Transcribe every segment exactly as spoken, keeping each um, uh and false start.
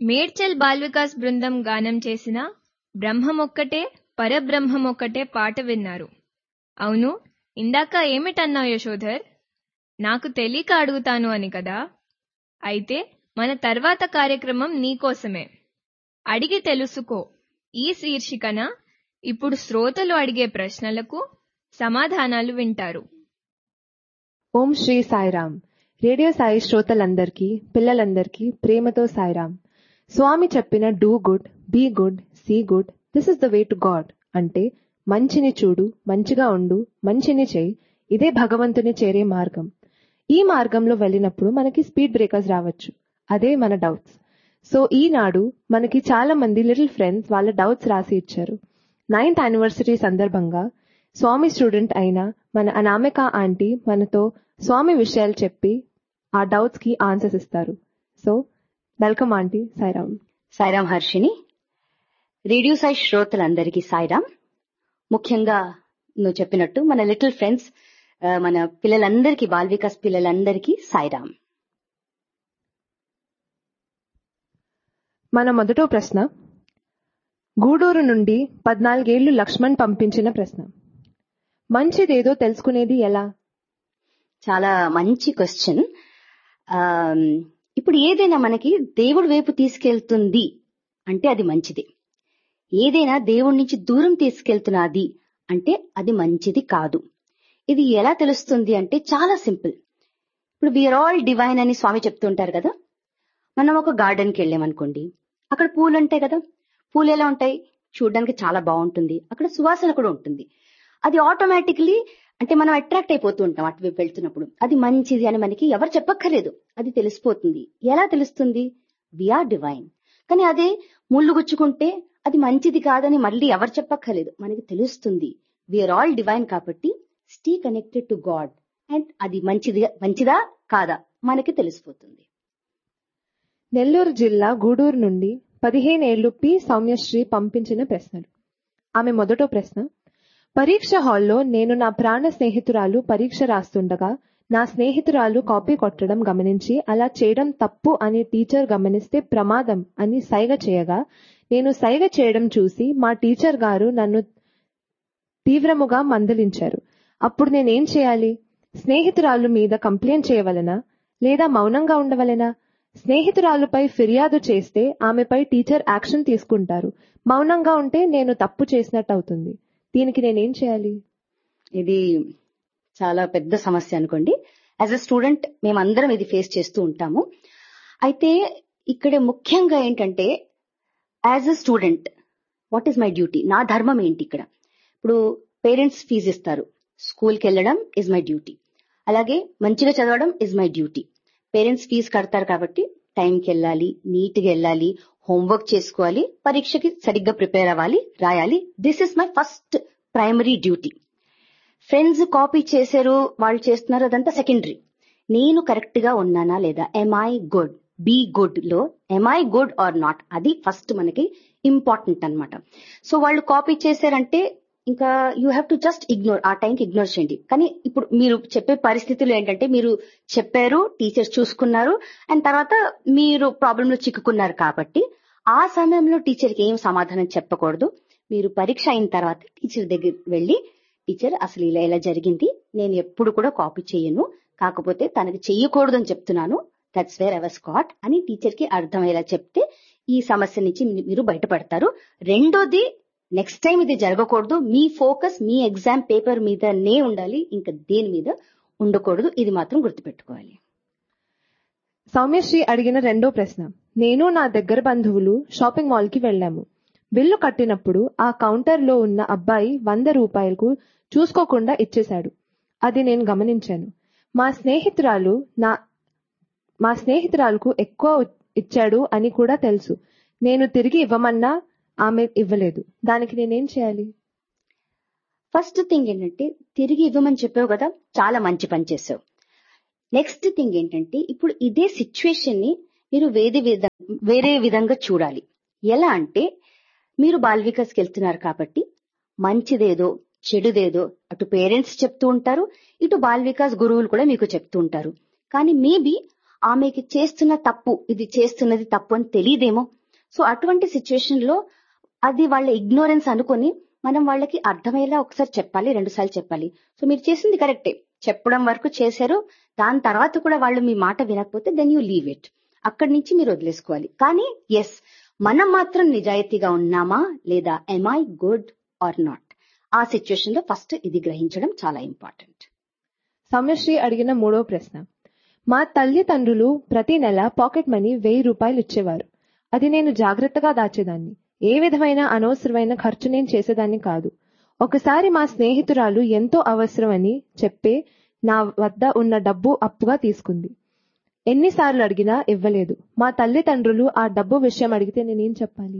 Medchal ball Vikas బృందం గానం చేసిన బ్రహ్మమొక్కటే పరబ్రహ్మమొక్కటే పాట విన్నారు. అవును, ఇందాక ఏమిటన్నావు యశోధర్? నాకు తెలియక అడుగుతాను అని కదా. అయితే మన తర్వాత కార్యక్రమం నీకోసమే. అడిగి తెలుసుకో ఈ శీర్షికన ఇప్పుడు శ్రోతలు అడిగే ప్రశ్నలకు సమాధానాలు వింటారు. ఓం శ్రీ సాయిరామ్. రేడియో సాయి శ్రోతలందరికీ, పిల్లలందరికీ ప్రేమతో సాయిరామ్. స్వామి చెప్పిన do good, be good, see good, this is the way to God అంటే మంచిని చూడు, మంచిగా ఉండు, మంచిని చేయి, ఇదే భగవంతుని చేరే మార్గం. ఈ మార్గంలో వెళ్ళినప్పుడు మనకి స్పీడ్ బ్రేకర్స్ రావచ్చు, అదే మన డౌట్స్. సో ఈనాడు మనకి చాలా మంది లిటిల్ ఫ్రెండ్స్ వాళ్ళ డౌట్స్ రాసి ఇచ్చారు. నైన్త్ యానివర్సరీ సందర్భంగా స్వామి స్టూడెంట్ అయిన మన అనామిక ఆంటీ మనతో స్వామి విషయాలు చెప్పి ఆ డౌట్స్ కి ఆన్సర్స్ ఇస్తారు. So welcome aunty. Sairam. Sairam Harshini. Radio Sai శ్రోతలందరికీ సాయిరామ్. ముఖ్యంగా నువ్వు చెప్పినట్టు మన లిటిల్ ఫ్రెండ్స్, మన పిల్లలందరికీ, బాల్ వికాస్ పిల్లలందరికీ సాయిరామ్. మన మొదటో ప్రశ్న గూడూరు నుండి పద్నాలుగేళ్లు లక్ష్మణ్ పంపించిన ప్రశ్న. మంచిదేదో తెలుసుకునేది ఎలా? చాలా మంచి క్వశ్చన్. ఇప్పుడు ఏదైనా మనకి దేవుడి వైపు తీసుకెళ్తుంది అంటే అది మంచిది. ఏదైనా దేవుడి నుంచి దూరం తీసుకెళ్తున్నది అంటే అది మంచిది కాదు. ఇది ఎలా తెలుస్తుంది అంటే చాలా సింపుల్. ఇప్పుడు వీఆర్ ఆల్ డివైన్ అని స్వామి చెప్తుంటారు కదా. మనం ఒక గార్డెన్కి వెళ్ళామనుకోండి, అక్కడ పూలు ఉంటాయి కదా. పూలు ఎలా ఉంటాయి? చూడడానికి చాలా బాగుంటుంది, అక్కడ సువాసన కూడా ఉంటుంది. అది ఆటోమేటిక్లీ అంటే మనం అట్రాక్ట్ అయిపోతూ ఉంటాం అటువైపు వెళ్తున్నప్పుడు. అది మంచిది అని మనకి ఎవరు చెప్పక్కర్లేదు, అది తెలిసిపోతుంది. ఎలా తెలుస్తుంది? We are divine. కానీ అదే ముళ్ళు గుచ్చుకుంటే అది మంచిది కాదని మళ్ళీ ఎవరు చెప్పక్కర్లేదు, మనకి తెలుస్తుంది. వీఆర్ ఆల్ డివైన్ కాబట్టి stay connected to God and అది మంచిది మంచిదా కాదా మనకి తెలిసిపోతుంది. నెల్లూరు జిల్లా గూడూరు నుండి పదిహేనేళ్లు పి సౌమ్యశ్రీ పంపించిన ప్రశ్నలు. ఆమె మొదటో ప్రశ్న. పరీక్ష హాల్లో నేను నా ప్రాణ స్నేహితురాలు పరీక్ష రాస్తుండగా నా స్నేహితురాలు కాపీ కొట్టడం గమనించి అలా చేయడం తప్పు అని టీచర్ గమనిస్తే ప్రమాదం అని సైగ చేయగా నేను సైగ చేయడం చూసి మా టీచర్ గారు నన్ను తీవ్రముగా మందలించారు. అప్పుడు నేనేం చేయాలి? స్నేహితురాలు మీద కంప్లైంట్ చేయవలనా లేదా మౌనంగా ఉండవలెనా? స్నేహితురాలుపై ఫిర్యాదు చేస్తే ఆమెపై టీచర్ యాక్షన్ తీసుకుంటారు. మౌనంగా ఉంటే నేను తప్పు చేసినట్టు అవుతుంది. దీనికి నేనేం చేయాలి? ఇది చాలా పెద్ద సమస్య అనుకోండి. యాజ్ అ స్టూడెంట్ మేమందరం ఇది ఫేస్ చేస్తూ ఉంటాము. అయితే ఇక్కడ ముఖ్యంగా ఏంటంటే, as a student what is my duty? నా ధర్మం ఏంటి ఇక్కడ? ఇప్పుడు పేరెంట్స్ ఫీజు ఇస్తారు, స్కూల్కి వెళ్ళడం ఇస్ మై డ్యూటీ. అలాగే మంచిగా చదవడం is my duty. Parents fee కడతారు కాబట్టి టైంకి వెళ్ళాలి, నీట్గా వెళ్ళాలి, హోంవర్క్ చేసుకోవాలి, పరీక్షకి సరిగ్గా ప్రిపేర్ అవ్వాలి, రాయాలి. This is my first primary duty. Friends copy చేశారు, వాళ్ళు చేస్తున్నారు, అదంతా సెకండరీ. నేను కరెక్ట్ గా ఉన్నానా లేదా? ఎమ్ ఐ గుడ్? బీ గుడ్ లో ఎమ్ ఐ గుడ్ ఆర్ నాట్, అది ఫస్ట్ మనకి ఇంపార్టెంట్ అనమాట. సో వాళ్ళు కాపీ చేశారంటే ఇంకా you have to just ignore, ఆ టైంకి ఇగ్నోర్ చేయండి. కానీ ఇప్పుడు మీరు చెప్పే పరిస్థితులు ఏంటంటే, మీరు చెప్పారు, టీచర్స్ చూసుకున్నారు, అండ్ తర్వాత మీరు ప్రాబ్లం లో చిక్కుకున్నారు కాబట్టి ఆ సమయంలో టీచర్కి ఏం సమాధానం చెప్పకూడదు. మీరు పరీక్ష అయిన తర్వాత టీచర్ దగ్గర వెళ్ళి, టీచర్ అసలు ఇలా ఇలా జరిగింది, నేను ఎప్పుడు కూడా కాపీ చేయను, కాకపోతే తనకి చెయ్యకూడదు అని చెప్తున్నాను, that's where I was cot అని టీచర్ కి అర్థమయ్యేలా చెప్తే ఈ సమస్య నుంచి మీరు బయటపడతారు. రెండోది, నెక్స్ట్ టైం ఇది జరగకూడదు. మీ ఫోకస్ మీ ఎగ్జామ్ పేపర్ మీదనే ఉండాలి, ఇంకా దేని మీద ఉండకూడదు. ఇది మాత్రం గుర్తుపెట్టుకోవాలి. సౌమ్యశ్రీ అడిగిన రెండో ప్రశ్న. నేను నా దగ్గర బంధువులు షాపింగ్ మాల్ కి వెళ్లాము. బిల్లు కట్టినప్పుడు ఆ కౌంటర్ లో ఉన్న అబ్బాయి వంద రూపాయలకు చూసుకోకుండా ఇచ్చేశాడు. అది నేను గమనించాను. మా స్నేహితురాలు నా మా స్నేహితురాలకు ఎక్కువ ఇచ్చాడు అని కూడా తెలుసు. నేను తిరిగి ఇవ్వమన్నా ఆమె ఇవ్వలేదు. దానికి నేనేం చేయాలి? ఫస్ట్ థింగ్ ఏంటంటే, తిరిగి ఇవ్వమని చెప్పావు కదా, చాలా మంచి పని చేసావు. నెక్స్ట్ థింగ్ ఏంటంటే, ఇప్పుడు ఇదే సిచ్యువేషన్ ని మీరు వేరే వేరే విధంగా చూడాలి. ఎలా అంటే, మీరు బాల్ వికాస్కి వెళ్తున్నారు కాబట్టి మంచిదేదో చెడుదేదో అటు పేరెంట్స్ చెప్తూ ఉంటారు, ఇటు బాల్ వికాస్ గురువులు కూడా మీకు చెప్తూ ఉంటారు. కానీ మేబీ ఆమెకి చేస్తున్న తప్పు, ఇది చేస్తున్నది తప్పు అని తెలియదేమో. సో అటువంటి సిచ్యువేషన్ లో అది వాళ్ళ ఇగ్నోరెన్స్ అనుకొని మనం వాళ్ళకి అర్థమయ్యేలా ఒకసారి చెప్పాలి, రెండు సార్లు చెప్పాలి. సో మీరు చేసింది కరెక్టే, చెప్పడం వరకు చేశారు, దాని తర్వాత కూడా వాళ్ళు మీ మాట వినకపోతే దెన్ యూ లీవ్ ఇట్, అక్కడి నుంచి మీరు వదిలేసుకోవాలి. కానీ ఎస్, మనం మాత్రం నిజాయితీగా ఉన్నామా లేదా, ఎమ్ ఐ గుడ్ ఆర్ నాట్, ఆ సిచ్యువేషన్ లో ఫస్ట్ ఇది గ్రహించడం చాలా ఇంపార్టెంట్. సౌమ్యశ్రీ అడిగిన మూడో ప్రశ్న, మా తల్లిదండ్రులు ప్రతి నెల పాకెట్ మనీ వెయ్యి రూపాయలు ఇచ్చేవారు. అది నేను జాగ్రత్తగా దాచేదాన్ని. ఏ విధమైన అనవసరమైన ఖర్చు నేను చేసేదాన్ని కాదు. ఒకసారి మా స్నేహితురాలు ఎంతో అవసరమని చెప్పే నా వద్ద ఉన్న డబ్బు అప్పుగా తీసుకుంది. ఎన్నిసార్లు అడిగినా ఇవ్వలేదు. మా తల్లిదండ్రులు ఆ డబ్బు విషయం అడిగితే నేనేం చెప్పాలి?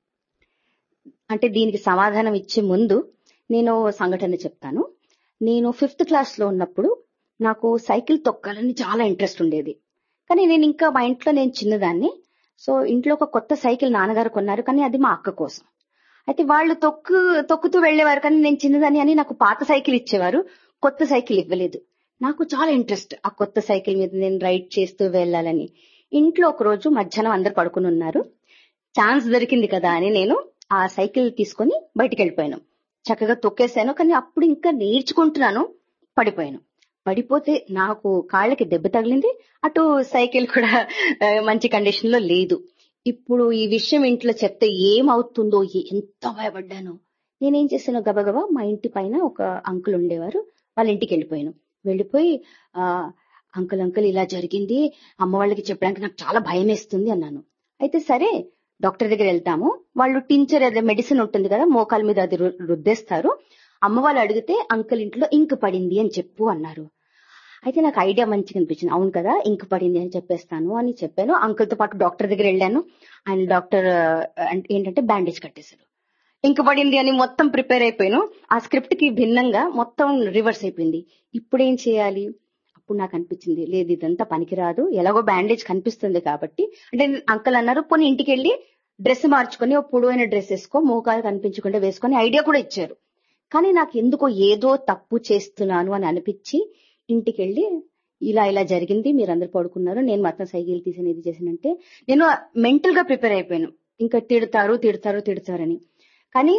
అంటే దీనికి సమాధానం ఇచ్చే ముందు నేను సంఘటన చెప్తాను. నేను ఫిఫ్త్ క్లాస్ లో ఉన్నప్పుడు నాకు సైకిల్ తొక్కాలని చాలా ఇంట్రెస్ట్ ఉండేది. కానీ నేను ఇంకా మా ఇంట్లో నేను చిన్నదాన్ని. సో ఇంట్లో ఒక కొత్త సైకిల్ నాన్నగారు కొన్నారు, కానీ అది మా అక్క కోసం. అయితే వాళ్ళు తొక్కు తొక్కుతూ వెళ్లేవారు, కానీ నేను చిన్నదాన్ని అని నాకు పాత సైకిల్ ఇచ్చేవారు, కొత్త సైకిల్ ఇవ్వలేదు. నాకు చాలా ఇంట్రెస్ట్ ఆ కొత్త సైకిల్ మీద నేను రైడ్ చేస్తూ వెళ్ళాలని. ఇంట్లో ఒక రోజు మధ్యాహ్నం అందరు పడుకుని ఉన్నారు, ఛాన్స్ దొరికింది కదా అని నేను ఆ సైకిల్ తీసుకుని బయటికి వెళ్ళిపోయాను. చక్కగా తొక్కేశాను, కానీ అప్పుడు ఇంకా నేర్చుకుంటున్నాను, పడిపోయాను. పడిపోతే నాకు కాళ్ళకి దెబ్బ తగిలింది, అటు సైకిల్ కూడా మంచి కండిషన్ లో లేదు. ఇప్పుడు ఈ విషయం ఇంట్లో చెప్తే ఏమవుతుందో, ఎంత భయపడ్డాను. నేనేం చేశాను, గబగబా మా ఇంటి పైన ఒక అంకుల్ ఉండేవారు, వాళ్ళ ఇంటికి వెళ్ళిపోయాను. వెళ్ళిపోయి ఆ అంకుల్ అంకుల్ ఇలా జరిగింది, అమ్మ వాళ్ళకి చెప్పడానికి నాకు చాలా భయం వేస్తుంది అన్నాను. అయితే సరే డాక్టర్ దగ్గర వెళ్తాము, వాళ్ళు టించర్ అదే మెడిసిన్ ఉంటుంది కదా మోకాల మీద, అది రుద్దేస్తారు. అమ్మ వాళ్ళు అడిగితే అంకుల్ ఇంట్లో ఇంక్ పడింది అని చెప్పు అన్నారు. అయితే నాకు ఐడియా మంచిగా అనిపించింది, అవును కదా ఇంక్ పడింది అని చెప్పేస్తాను అని చెప్పాను. అంకుల్ తో పాటు డాక్టర్ దగ్గర వెళ్ళాను. ఆయన డాక్టర్ ఏంటంటే బ్యాండేజ్ కట్టేశారు. ఇంక్ పడింది అని మొత్తం ప్రిపేర్ అయిపోయాను. ఆ స్క్రిప్ట్ కి భిన్నంగా మొత్తం రివర్స్ అయిపోయింది. ఇప్పుడేం చేయాలి? అప్పుడు నాకు అనిపించింది, లేదు ఇదంతా పనికిరాదు, ఎలాగో బ్యాండేజ్ కనిపిస్తుంది కాబట్టి. అంటే అంకుల్ అన్నారు, పోనీ ఇంటికి వెళ్ళి డ్రెస్ మార్చుకొని ఒక పొడవైన డ్రెస్ వేసుకో, మోకాలు కనిపించకుండా వేసుకొని ఐడియా కూడా ఇచ్చారు. కానీ నాకు ఎందుకో ఏదో తప్పు చేస్తున్నాను అని అనిపించి ఇంటికి వెళ్ళి ఇలా ఇలా జరిగింది, మీరందరూ పడుకున్నారు, నేను మాత్రం సైకిల్ తీసాను, ఇది చేశానంటే నేను మెంటల్ గా ప్రిపేర్ అయిపోయాను, ఇంకా తిడతారు తిడతారు తిడతారని. కానీ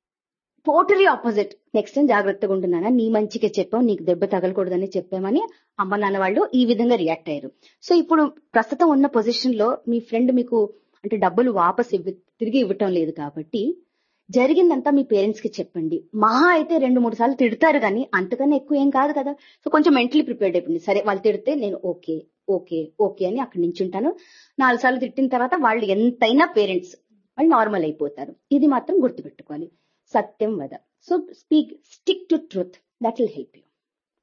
టోటలీ ఆపోజిట్, నెక్స్ట్ టైం జాగ్రత్తగా ఉంటున్నానా, నీ మంచిగా చెప్పావు, నీకు దెబ్బ తగలకూడదని చెప్పామని అమ్మ నాన్న వాళ్ళు ఈ విధంగా రియాక్ట్ అయ్యారు. సో ఇప్పుడు ప్రస్తుతం ఉన్న పొజిషన్ లో మీ ఫ్రెండ్ మీకు అంటే డబ్బులు వాపస్ ఇవ్వ తిరిగి ఇవ్వటం లేదు కాబట్టి జరిగిందంతా మీ పేరెంట్స్ కి చెప్పండి. మహా అయితే రెండు మూడు సార్లు తిడతారు, కానీ అంతకన్నా ఎక్కువ ఏం కాదు కదా. సో కొంచెం మెంటలీ ప్రిపేర్డ్ అయిపోయింది. సరే వాళ్ళు తిడితే నేను ఓకే ఓకే ఓకే అని అక్కడి నుంచి ఉంటాను. నాలుగు సార్లు తిట్టిన తర్వాత వాళ్ళు ఎంతైనా పేరెంట్స్, వాళ్ళు నార్మల్ అయిపోతారు. ఇది మాత్రం గుర్తుపెట్టుకోవాలి, సత్యం వద. So speak, stick to truth, that will help you.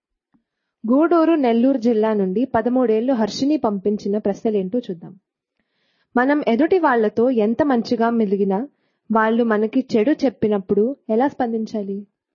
Gudur Nellore జిల్లా నుండి పదమూడేళ్లు హర్షిని పంపించిన ప్రశ్నలేంటో చూద్దాం. మనం ఎదుటి వాళ్లతో ఎంత మంచిగా మెలిగినా వాళ్ళు మనకి చెడు చెప్పినప్పుడు ఎలా స్పందించాలి?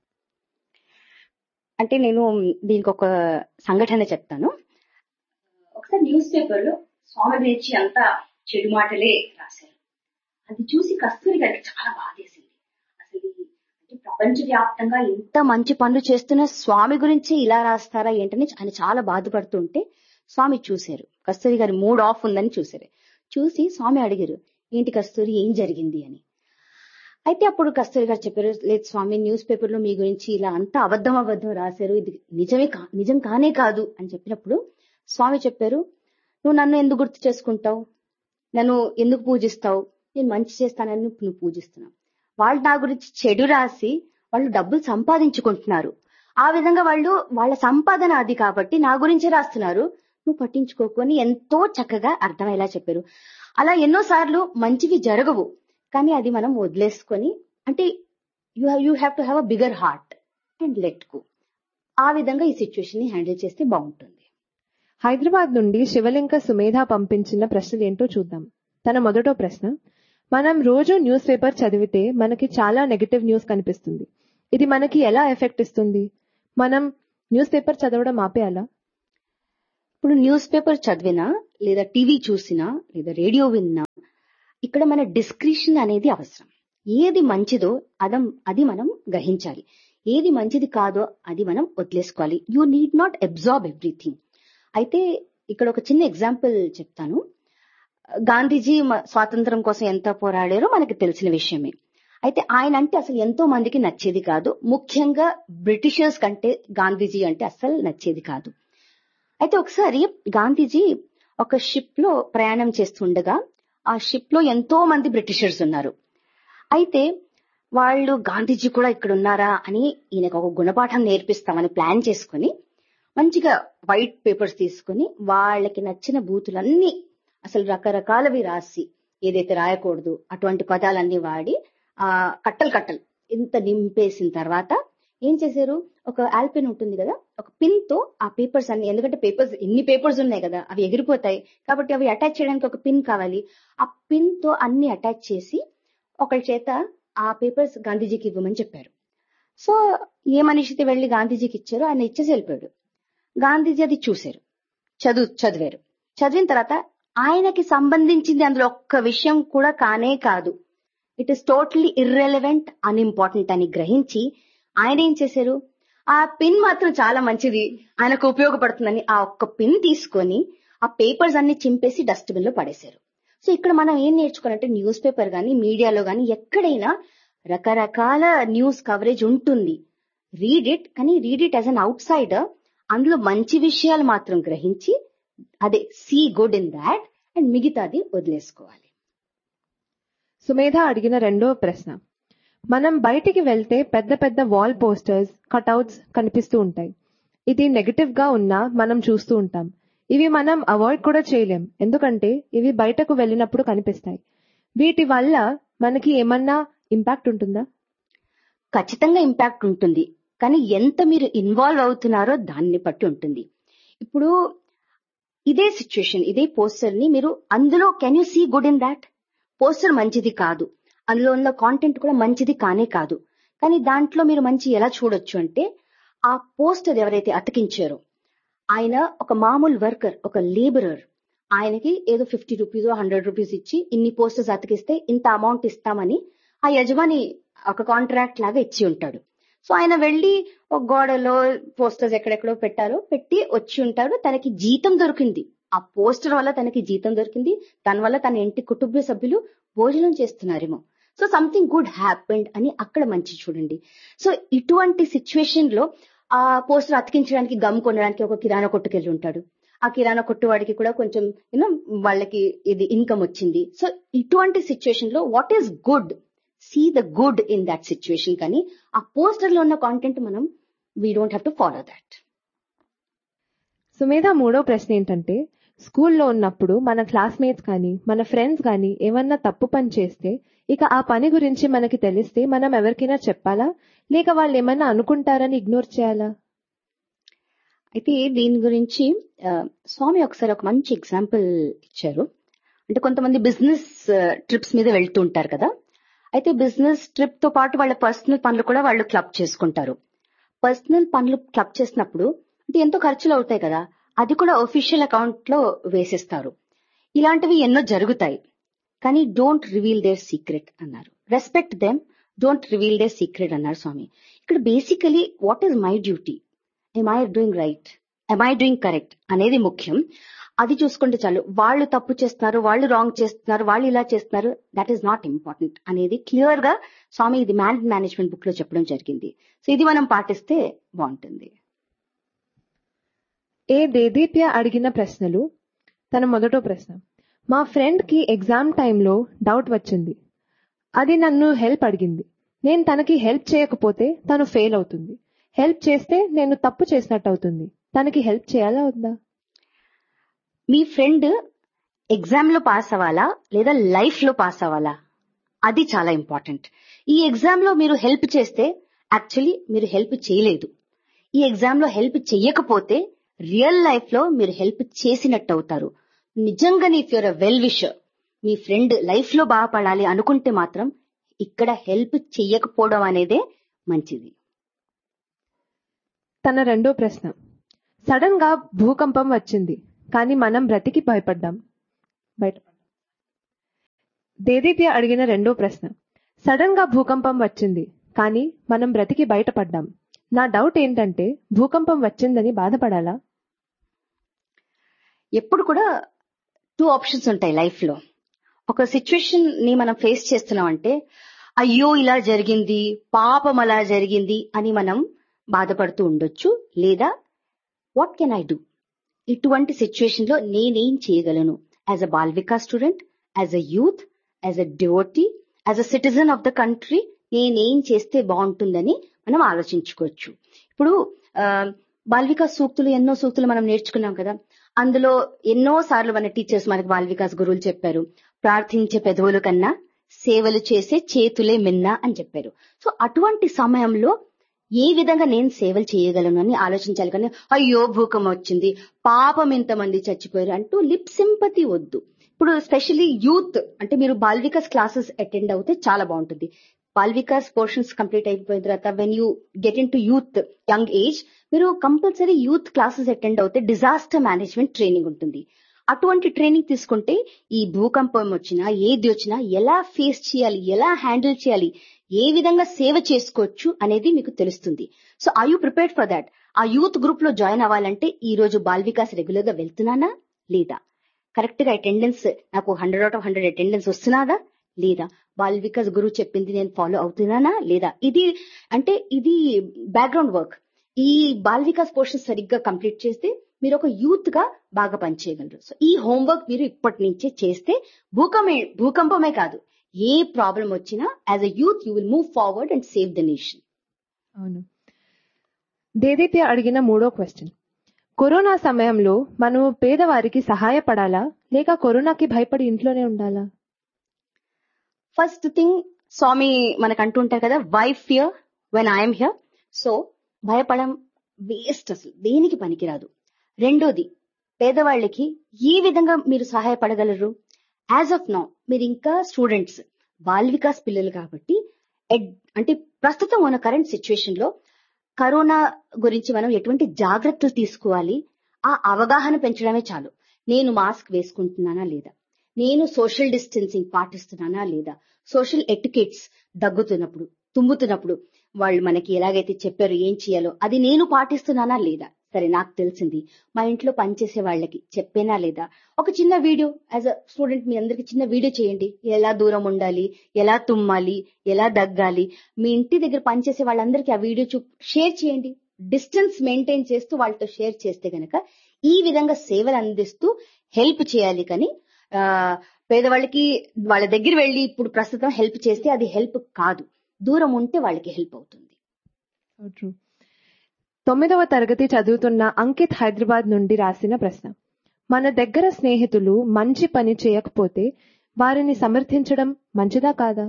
అంటే నేను దీనికి ఒక సంఘటన చెప్తాను. ఒకసారి న్యూస్ పేపర్ లో స్వామి గురించి అంతా చెడు మాటలే రాశారు. అది చూసి కస్తూరి గారికి చాలా బాధేసింది. అసలు అంటే ప్రపంచ వ్యాప్తంగా ఇంత మంచి పనులు చేస్తున్న స్వామి గురించి ఇలా రాస్తారా ఏంటని ఆయన చాలా బాధపడుతుంటే స్వామి చూశారు. కస్తూరి గారి మూడ్ ఆఫ్ ఉందని చూశారు. చూసి స్వామి అడిగారు, ఏంటి కస్తూరి ఏం జరిగింది అని. అయితే అప్పుడు కస్తూరి గారు చెప్పారు, లేదు స్వామి, న్యూస్ పేపర్ లో మీ గురించి ఇలా అంతా అబద్ధం అబద్ధం రాశారు, ఇది నిజమే కా నిజం కానే కాదు అని చెప్పినప్పుడు స్వామి చెప్పారు, నువ్వు నన్ను ఎందుకు గుర్తు చేసుకుంటావు, నన్ను ఎందుకు పూజిస్తావు, నేను మంచి చేస్తానని నువ్వు పూజిస్తున్నావు. వాళ్ళు నా గురించి చెడు రాసి వాళ్ళు డబ్బులు సంపాదించుకుంటున్నారు. ఆ విధంగా వాళ్ళు వాళ్ళ సంపాదన అది కాబట్టి నా గురించే రాస్తున్నారు, నువ్వు పట్టించుకోకొని ఎంతో చక్కగా అర్థమయ్యేలా చెప్పారు. అలా ఎన్నో సార్లు మంచివి జరగవు, కానీ అది మనం వదిలేసుకొని, అంటే you you have to have a bigger heart and let go. ఆ విధంగా ఈ సిచ్యువేషన్ ని హ్యాండిల్ చేస్తే బాగుంటుంది. హైదరాబాద్ నుండి శివలింక సుమేధ పంపించిన ప్రశ్నలు ఏంటో చూద్దాం. తన మొదటో ప్రశ్న, మనం రోజు న్యూస్ పేపర్ చదివితే మనకి చాలా నెగటివ్ న్యూస్ కనిపిస్తుంది. ఇది మనకి ఎలా ఎఫెక్ట్ ఇస్తుంది? మనం న్యూస్ పేపర్ చదవడం ఆపేయాలా? ఇప్పుడు న్యూస్ పేపర్ చదివినా లేదా టీవీ చూసినా లేదా రేడియో విన్నా ఇక్కడ మన డిస్క్రిషన్ అనేది అవసరం. ఏది మంచిదో అదం అది మనం గ్రహించాలి, ఏది మంచిది కాదో అది మనం వదిలేసుకోవాలి. You need not absorb everything. అయితే ఇక్కడ ఒక చిన్న ఎగ్జాంపుల్ చెప్తాను. గాంధీజీ స్వాతంత్రం కోసం ఎంత పోరాడారో మనకి తెలిసిన విషయమే. అయితే ఆయన అంటే అసలు ఎంతో మందికి నచ్చేది కాదు. ముఖ్యంగా బ్రిటిషర్స్ కంటే గాంధీజీ అంటే అసలు నచ్చేది కాదు. అయితే ఒకసారి గాంధీజీ ఒక షిప్ లో ప్రయాణం చేస్తుండగా ఆ షిప్ లో ఎంతో మంది బ్రిటిషర్స్ ఉన్నారు. అయితే వాళ్ళు గాంధీజీ కూడా ఇక్కడ ఉన్నారా అని ఈయనకు ఒక గుణపాఠం నేర్పిస్తామని ప్లాన్ చేసుకుని మంచిగా వైట్ పేపర్స్ తీసుకుని వాళ్ళకి నచ్చిన బూతులన్నీ అసలు రకరకాలవి రాసి, ఏదైతే రాయకూడదు అటువంటి పదాలన్నీ వాడి ఆ కట్టలు కట్టలు ఇంత నింపేసిన తర్వాత ఏం చేశారు, ఒక ఆల్పెన్ ఉంటుంది కదా, ఒక పిన్ తో ఆ పేపర్స్ అన్ని, ఎందుకంటే పేపర్స్ ఎన్ని పేపర్స్ ఉన్నాయి కదా అవి ఎగిరిపోతాయి కాబట్టి అవి అటాచ్ చేయడానికి ఒక పిన్ కావాలి. ఆ పిన్ తో అన్ని అటాచ్ చేసి ఒకరి చేత ఆ పేపర్స్ గాంధీజీకి ఇవ్వమని చెప్పారు. సో ఏ మనిషితో వెళ్లి గాంధీజీకి ఇచ్చారో ఆయన ఇచ్చేసి వెళ్ళిపోయాడు. గాంధీజీ అది చూశారు, చదువు చదివారు. చదివిన తర్వాత ఆయనకి సంబంధించింది అందులో ఒక్క విషయం కూడా కానే కాదు, it is totally irrelevant, unimportant అని గ్రహించి ఆయన ఏం చేశారు, ఆ పిన్ మాత్రం చాలా మంచిది, ఆయనకు ఉపయోగపడుతుందని ఆ ఒక్క పిన్ తీసుకొని ఆ పేపర్స్ అన్ని చింపేసి డస్ట్బిన్ లో పడేశారు. సో ఇక్కడ మనం ఏం నేర్చుకోవాలంటే, న్యూస్ పేపర్ గానీ మీడియాలో గానీ ఎక్కడైనా రకరకాల న్యూస్ కవరేజ్ ఉంటుంది, రీడ్ ఇట్, కానీ read it as an out cider. అందులో మంచి విషయాలు మాత్రం గ్రహించి అదే see good in that and మిగతాది వదిలేసుకోవాలి. సుమేధ అడిగిన రెండో ప్రశ్న, మనం బయటికి వెళ్తే పెద్ద పెద్ద వాల్ పోస్టర్స్, కటౌట్స్ కనిపిస్తూ ఉంటాయి. ఇది నెగటివ్ గా ఉన్నా మనం చూస్తూ ఉంటాం. ఇవి మనం అవాయిడ్ కూడా చేయలేం, ఎందుకంటే ఇవి బయటకు వెళ్ళినప్పుడు కనిపిస్తాయి. వీటి వల్ల మనకి ఏమన్నా ఇంపాక్ట్ ఉంటుందా? ఖచ్చితంగా ఇంపాక్ట్ ఉంటుంది, కానీ ఎంత మీరు ఇన్వాల్వ్ అవుతున్నారో దాన్ని బట్టి ఉంటుంది. ఇప్పుడు ఇదే సిచ్యుయేషన్, ఇదే పోస్టర్ ని మీరు అందులో can you see good in that? Poster మంచిది కాదు, అందులో ఉన్న కాంటెంట్ కూడా మంచిది కానే కాదు, కానీ దాంట్లో మీరు మంచి ఎలా చూడొచ్చు అంటే, ఆ పోస్టర్ ఎవరైతే అతికించారో ఆయన ఒక మామూలు వర్కర్, ఒక లేబరర్, ఆయనకి ఏదో ఫిఫ్టీ రూపీస్ హండ్రెడ్ రూపీస్ ఇచ్చి ఇన్ని పోస్టర్స్ అతికిస్తే ఇంత అమౌంట్ ఇస్తామని ఆ యజమాని ఒక కాంట్రాక్ట్ లాగా ఇచ్చి ఉంటాడు. సో ఆయన వెళ్లి ఒక గోడలో పోస్టర్స్ ఎక్కడెక్కడో పెట్టారో పెట్టి వచ్చి ఉంటాడు, తనకి జీతం దొరికింది, ఆ పోస్టర్ వల్ల తనకి జీతం దొరికింది, దానివల్ల తన ఇంటి కుటుంబ సభ్యులు భోజనం చేస్తున్నారేమో. సో సంథింగ్ గుడ్ హ్యాపెండ్ అని అక్కడ మంచి చూడండి. సో ఇటువంటి సిచ్యువేషన్ లో ఆ పోస్టర్ అతికించడానికి గమ్ కొనడానికి ఒక కిరాణా కొట్టుకెళ్ళి ఉంటాడు, ఆ కిరాణా కొట్టు వాడికి కూడా కొంచెం యూనో వాళ్ళకి ఇది ఇన్కమ్ వచ్చింది. సో ఇటువంటి సిచ్యువేషన్ లో what is good, see the good in that situation. కానీ ఆ పోస్టర్ లో ఉన్న కాంటెంట్ మనం we don't have to follow that. Sumedha మూడో ప్రశ్న ఏంటంటే, స్కూల్లో ఉన్నప్పుడు మన క్లాస్మేట్స్ కానీ మన ఫ్రెండ్స్ కానీ ఏమన్నా తప్పు పని చేస్తే ఇక ఆ పని గురించి మనకి తెలిస్తే మనం ఎవరికైనా చెప్పాలా, లేక వాళ్ళు ఏమన్నా అనుకుంటారని ఇగ్నోర్ చేయాలా? అయితే దీని గురించి స్వామి ఒకసారి ఒక మంచి ఎగ్జాంపుల్ ఇచ్చారు. అంటే కొంతమంది బిజినెస్ ట్రిప్స్ మీద వెళ్తూ ఉంటారు కదా, అయితే బిజినెస్ ట్రిప్ తో పాటు వాళ్ళ పర్సనల్ పనులు కూడా వాళ్ళు క్లబ్ చేసుకుంటారు. పర్సనల్ పనులు క్లబ్ చేసినప్పుడు అంటే ఎంతో ఖర్చులు అవుతాయి కదా, అది కూడా ఒఫీషియల్ అకౌంట్ లో వేసేస్తారు. ఇలాంటివి ఎన్నో జరుగుతాయి, కానీ డోంట్ రివీల్ దేర్ సీక్రెట్ అన్నారు. Respect them, don't reveal there secret అన్నారు స్వామి. ఇక్కడ basically what is my duty, M I doing right, M I doing correct అనేది ముఖ్యం. అది చూసుకుంటే చాలు. వాళ్ళు తప్పు చేస్తున్నారు, వాళ్ళు రాంగ్ చేస్తున్నారు, వాళ్ళు ఇలా చేస్తున్నారు, దట్ ఈస్ నాట్ ఇంపార్టెంట్ అనేది క్లియర్ గా స్వామి ఇది మ్యాన్ మేనేజ్మెంట్ బుక్ లో చెప్పడం జరిగింది. సో ఇది మనం పాటిస్తే బాగుంటుంది. ఏ దేదీప్య అడిగిన ప్రశ్నలు. తన మొదటో ప్రశ్న, మా ఫ్రెండ్ కి ఎగ్జామ్ టైంలో డౌట్ వచ్చింది, అది నన్ను హెల్ప్ అడిగింది. నేను తనకి హెల్ప్ చేయకపోతే తను ఫెయిల్ అవుతుంది, హెల్ప్ చేస్తే నేను తప్పు చేసినట్టు అవుతుంది. తనకి హెల్ప్ చేయాలా వద్దా? మీ ఫ్రెండ్ ఎగ్జామ్ లో పాస్ అవ్వాలా లేదా లైఫ్ లో పాస్ అవ్వాలా, అది చాలా ఇంపార్టెంట్. ఈ ఎగ్జామ్ లో మీరు హెల్ప్ చేస్తే యాక్చువల్లీ మీరు హెల్ప్ చేయలేదు. ఈ ఎగ్జామ్ లో హెల్ప్ చెయ్యకపోతే రియల్ లైఫ్ లో మీరు హెల్ప్ చేసినట్టు అవుతారు. నిజంగా if you're a well wisher, me friend life లో బాగుపడాలి అనుకుంటే మాత్రం ఇక్కడ హెల్ప్ చెయ్యకపోవడం అనేదే మంచిది. తన రెండో ప్రశ్న, సడన్ గా భూకంపం వచ్చింది కానీ మనం బ్రతికి భయపడ్డాం బయటపడ్డాం. దేదీప్య అడిగిన రెండో ప్రశ్న, సడన్ గా భూకంపం వచ్చింది కానీ మనం బ్రతికి బయటపడ్డాం. నా డౌట్ ఏంటంటే భూకంపం వచ్చిందని బాధపడాలా? ఎప్పుడు కూడా టూ ఆప్షన్స్ ఉంటాయి లైఫ్ లో. ఒక సిచ్యువేషన్ ని మనం ఫేస్ చేస్తున్నాం అంటే అయ్యో ఇలా జరిగింది, పాపం అలా జరిగింది అని మనం బాధపడుతూ ఉండొచ్చు. లేదా వాట్ కెన్ ఐ డూ, ఇటువంటి సిచ్యువేషన్ లో నేనేం చేయగలను as a ball Vikas student, as a youth, as a devotee, as a citizen of the country నేనేం చేస్తే బాగుంటుందని మనం ఆలోచించుకోవచ్చు. ఇప్పుడు బాల్ వికాస్ సూక్తులు ఎన్నో సూక్తులు మనం నేర్చుకున్నాం కదా. అందులో ఎన్నో సార్లు మన టీచర్స్ మనకి బాల్ వికాస్ గురువులు చెప్పారు, ప్రార్థించే పెదవుల కన్నా సేవలు చేసే చేతులే మిన్నా అని చెప్పారు. సో అటువంటి సమయంలో ఏ విధంగా నేను సేవలు చేయగలను అని ఆలోచించాలి. కానీ అయ్యో భూకంపం వచ్చింది, పాపం ఇంతమంది చచ్చిపోయారు అంటూ లిప్ సింపతి వద్దు. ఇప్పుడు స్పెషల్లీ యూత్ అంటే మీరు బాల్ వికాస్ క్లాసెస్ అటెండ్ అవుతే చాలా బాగుంటుంది. బాల్ వికాస్ పోర్షన్స్ కంప్లీట్ అయిపోయిన తర్వాత when you get in to youth young age, మీరు కంపల్సరీ యూత్ క్లాసెస్ అటెండ్ అవుతే డిజాస్టర్ మేనేజ్మెంట్ ట్రైనింగ్ ఉంటుంది. అటువంటి ట్రైనింగ్ తీసుకుంటే ఈ భూకంపం వచ్చినా ఏది వచ్చినా ఎలా ఫేస్ చేయాలి, ఎలా హ్యాండిల్ చేయాలి, ఏ విధంగా సేవ చేసుకోవచ్చు అనేది మీకు తెలుస్తుంది. So are you prepared for that? ఆ యూత్ గ్రూప్ లో జాయిన్ అవ్వాలంటే ఈ రోజు బాల్ వికాస్ రెగ్యులర్ గా వెళ్తున్నానా లేదా, కరెక్ట్ గా అటెండెన్స్ నాకు hundred out of hundred attendance వస్తున్నాదా లేదా, బాల్ వికాస్ గురువు చెప్పింది నేను ఫాలో అవుతున్నానా లేదా, ఇది అంటే ఇది బ్యాక్గ్రౌండ్ వర్క్. ఈ బాల్ వికాస్ పోర్షన్ సరిగ్గా కంప్లీట్ చేస్తే మీరు ఒక యూత్ గా బాగా పనిచేయగలరు. సో ఈ హోంవర్క్ మీరు ఇప్పటి నుంచే చేస్తే భూకంపమే భూకంపమే కాదు ఏ ప్రాబ్లం వచ్చినా as a youth you will move forward and save the nation. అవును. దేదీప్య అడిగిన మూడో క్వశ్చన్, కరోనా సమయంలో మనం పేదవారికి సహాయపడాలా లేక కరోనాకి భయపడి ఇంట్లోనే ఉండాలా? ఫస్ట్ థింగ్, స్వామి మనకు అంటుంటారు కదా, why fear when I'm here. So భయపడం waste, అసలు దేనికి పనికిరాదు. రెండోది, పేదవాళ్ళకి ఏ విధంగా మీరు సహాయపడగలరు? యాజ్ ఆఫ్ నౌ మీరు ఇంకా స్టూడెంట్స్, బాల్ వికాస్ పిల్లలు కాబట్టి అంటే ప్రస్తుతం ఉన్న కరెంట్ సిచ్యువేషన్ లో కరోనా గురించి మనం ఎటువంటి జాగ్రత్తలు తీసుకోవాలి ఆ అవగాహన పెంచడమే చాలు. నేను మాస్క్ వేసుకుంటున్నానా లేదా, నేను సోషల్ డిస్టెన్సింగ్ పాటిస్తున్నానా లేదా, సోషల్ ఎటికెట్స్ దగ్గుతున్నప్పుడు తుమ్ముతున్నప్పుడు వాళ్ళు మనకి ఎలాగైతే చెప్పారో ఏం చేయాలో అది నేను పాటిస్తున్నానా లేదా, సరే నాకు తెలిసింది మా ఇంట్లో పనిచేసే వాళ్ళకి చెప్పేనా లేదా, ఒక చిన్న వీడియో యాజ్ అ స్టూడెంట్ మీ అందరికి చిన్న వీడియో చేయండి, ఎలా దూరం ఉండాలి, ఎలా తుమ్మాలి, ఎలా దగ్గాలి, మీ ఇంటి దగ్గర పనిచేసే వాళ్ళందరికీ ఆ వీడియో చూ షేర్ చేయండి. డిస్టెన్స్ మెయింటైన్ చేస్తూ వాళ్ళతో షేర్ చేస్తే గనక ఈ విధంగా సేవలు అందిస్తూ హెల్ప్ చేయాలి. కానీ ఆ పేదవాళ్ళకి వాళ్ళ దగ్గర వెళ్ళి ఇప్పుడు ప్రస్తుతం హెల్ప్ చేస్తే అది హెల్ప్ కాదు, దూరం ఉంటే వాళ్ళకి హెల్ప్ అవుతుంది. తొమ్మిదవ తరగతి చదువుతున్న అంకిత్ హైదరాబాద్ నుండి రాసిన ప్రశ్న, మన దగ్గర స్నేహితులు మంచి పని చేయకపోతే వారిని సమర్థించడం మంచిదా కాదా?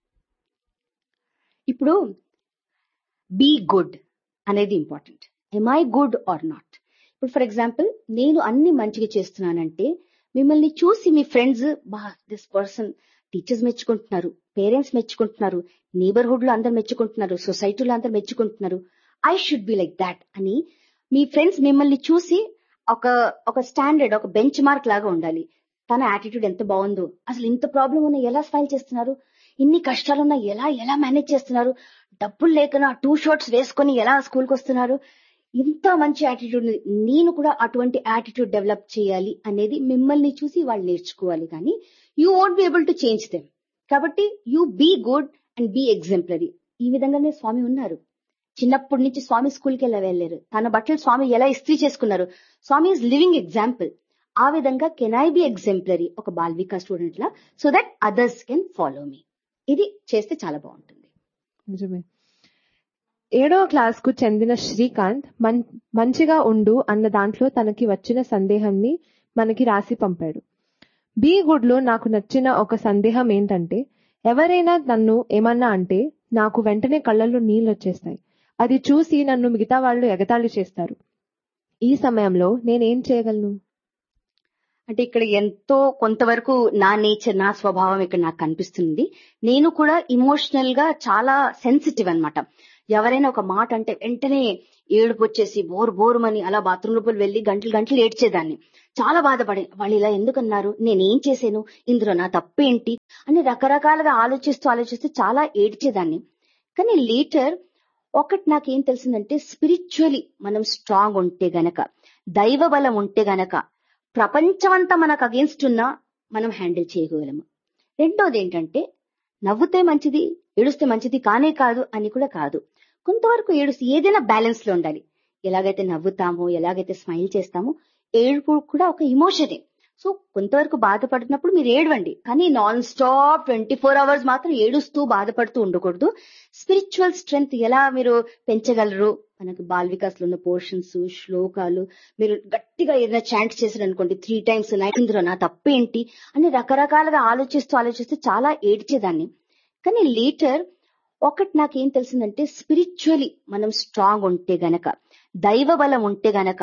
ఇప్పుడు బీ గుడ్ అనేది important. M I good or not? ఇప్పుడు ఫర్ ఎగ్జాంపుల్ నేను అన్ని మంచిగా చేస్తున్నానంటే మిమ్మల్ని చూసి మీ ఫ్రెండ్స్, బా this person, teachers మెచ్చుకుంటున్నారు, parents మెచ్చుకుంటున్నారు, neighbourhood లో అందరు మెచ్చుకుంటున్నారు, సొసైటీలో అందరు మెచ్చుకుంటున్నారు, I should be like that అని మీ ఫ్రెండ్స్ మిమ్మల్ని చూసి ఒక ఒక స్టాండర్డ్, ఒక బెంచ్ మార్క్ లాగా ఉండాలి. తన యాటిట్యూడ్ ఎంత బాగుందో, అసలు ఇంత ప్రాబ్లం ఉన్నా ఎలా స్మైల్ చేస్తున్నారు, ఇన్ని కష్టాలున్నా ఎలా ఎలా మేనేజ్ చేస్తున్నారు, డబ్బులు లేకనా టూ షర్ట్స్ వేసుకొని ఎలా స్కూల్కి వస్తున్నారు, ఇంత మంచి యాటిట్యూడ్, నేను కూడా అటువంటి యాటిట్యూడ్ డెవలప్ చేయాలి అనేది మిమ్మల్ని చూసి వాళ్ళు నేర్చుకోవాలి. కానీ you won't be able to change them. కాబట్టి you be good and be exemplary. ఈ విధంగానే స్వామి ఉన్నారు. చిన్నప్పటి నుంచి స్వామి స్కూల్కి ఎలా వెళ్ళారు, తన బట్టలు స్వామి ఎలా ఇస్త్రీ చేసుకున్నారు, స్వామి ఈజ్ లివింగ్ ఎగ్జాంపుల్. ఆ విధంగా కెన్ ఐ బి ఎగ్జాంపులరీ ఒక ball Vikas student law, so that others can follow me. ఇది చేస్తే చాలా బాగుంటుంది. నిజమే. ఏడవ క్లాస్ కు చెందిన శ్రీకాంత్ మంచిగా ఉండు అన్న దాంట్లో తనకి వచ్చిన సందేహాన్ని మనకి రాసి పంపాడు. బీ గుడ్ లో నాకు నచ్చిన ఒక సందేహం ఏంటంటే, ఎవరైనా నన్ను ఏమన్నా అంటే నాకు వెంటనే కళ్ళల్లో నీళ్ళు వచ్చేస్తాయి. అది చూసి నన్ను మిగతా వాళ్ళు ఎగతాళి చేస్తారు. ఈ సమయంలో నేనేం చేయగలను? అంటే ఇక్కడ ఎంతో కొంతవరకు నా నేచర్, నా స్వభావం ఇక్కడ నాకు కనిపిస్తుంది. నేను కూడా ఇమోషనల్ గా చాలా సెన్సిటివ్ అన్నమాట. ఎవరైనా ఒక మాట అంటే వెంటనే ఏడుపు వచ్చేసి బోర్ బోరుమని అలా బాత్రూమ్ లోపల వెళ్లి గంటలు గంటలు ఏడ్చేదాన్ని. చాలా బాధపడి వాళ్ళు ఇలా ఎందుకన్నారు, నేనేం చేశాను, ఇందులో నా తప్పేంటి అని రకరకాలుగా ఆలోచిస్తూ ఆలోచిస్తూ చాలా ఏడ్చేదాన్ని. కానీ లేటర్ ఒకటి నాకేం తెలిసిందంటే, స్పిరిచువలీ మనం స్ట్రాంగ్ ఉంటే గనక, దైవ బలం ఉంటే గనక, ప్రపంచమంతా మనకు అగేన్స్ట్ ఉన్నా మనం హ్యాండిల్ చేయగలము. రెండోది ఏంటంటే నవ్వుతే మంచిది, ఏడుస్తే మంచిది కానే కాదు అని కూడా కాదు. కొంతవరకు ఏడుస్తే ఏదైనా బ్యాలెన్స్ లో ఉండాలి. ఎలాగైతే నవ్వుతామో, ఎలాగైతే స్మైల్ చేస్తామో, ఏడుపు కూడా ఒక ఇమోషనే. సో కొంతవరకు బాధపడుతున్నప్పుడు మీరు ఏడవండి, కానీ non stop twenty four hours మాత్రం ఏడుస్తూ బాధపడుతూ ఉండకూడదు. స్పిరిచువల్ స్ట్రెంగ్త్ ఎలా మీరు పెంచగలరు? మనకు బాల్ వికాస్ లో ఉన్న పోర్షన్స్, శ్లోకాలు మీరు గట్టిగా ఏదైనా చాంట్ చేశారు అనుకోండి, త్రీ టైమ్స్ ఇందులో నా తప్పేంటి అని రకరకాలుగా ఆలోచిస్తూ ఆలోచిస్తూ చాలా ఏడ్చేదాన్ని. కానీ లేటర్ ఒకటి నాకేం తెలిసిందంటే, స్పిరిచువలీ మనం స్ట్రాంగ్ ఉంటే గనక, దైవ బలం ఉంటే గనక